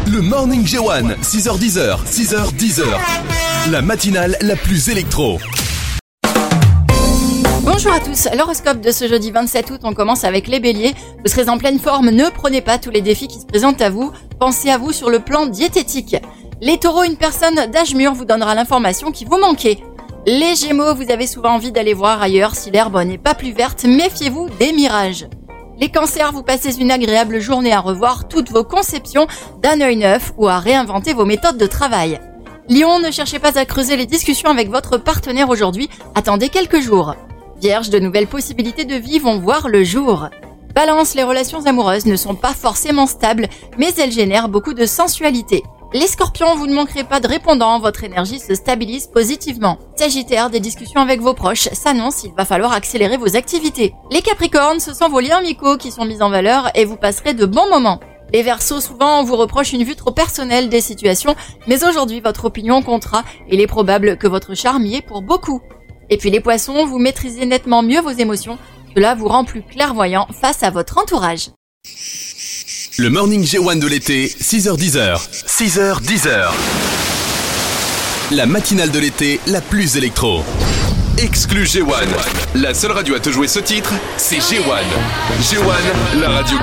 Le Morning J1, 6h10, 6h10. La matinale la plus électro. Bonjour à tous, l'horoscope de ce jeudi 27 août, on commence avec les béliers. Vous serez en pleine forme, ne prenez pas tous les défis qui se présentent à vous, pensez à vous sur le plan diététique. Les taureaux, une personne d'âge mûr vous donnera l'information qui vous manquait. Les gémeaux, vous avez souvent envie d'aller voir ailleurs si l'herbe n'est pas plus verte, méfiez-vous des mirages. Les cancers, vous passez une agréable journée à revoir toutes vos conceptions d'un œil neuf ou à réinventer vos méthodes de travail. Lion, ne cherchez pas à creuser les discussions avec votre partenaire aujourd'hui, attendez quelques jours. Vierge, de nouvelles possibilités de vie vont voir le jour. Balance, les relations amoureuses ne sont pas forcément stables, mais elles génèrent beaucoup de sensualité. Les scorpions, vous ne manquerez pas de répondants, votre énergie se stabilise positivement. Sagittaire, des discussions avec vos proches s'annoncent, il va falloir accélérer vos activités. Les capricornes, ce sont vos liens amicaux qui sont mis en valeur et vous passerez de bons moments. Les Verseaux, souvent on vous reproche une vue trop personnelle des situations, mais aujourd'hui votre opinion comptera et il est probable que votre charme y est pour beaucoup. Et puis les Poissons, vous maîtrisez nettement mieux vos émotions, cela vous rend plus clairvoyant face à votre entourage. Le Morning J1 de l'été, 6h10. 6h10. La matinale de l'été la plus électro. Exclu J1. La seule radio à te jouer ce titre, c'est J1. J1, la radio